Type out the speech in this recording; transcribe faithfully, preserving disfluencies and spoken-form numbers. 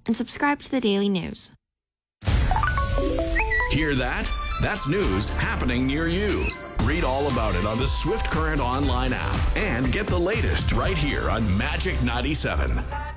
and subscribe to the Daily News. Hear that? That's news happening near you. Read all about it on the Swift Current online app and get the latest right here on Magic ninety-seven.